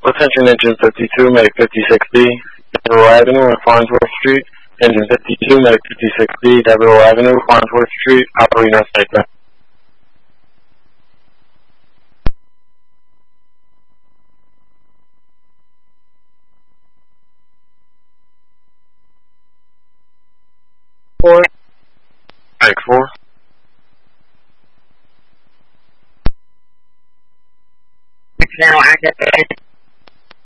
Attention engine 52, make 56D, Devereux Avenue and Farnsworth Street. Engine 52, make 56D, Devereux Avenue, Farnsworth Street, operating on site. Take 4. Now active.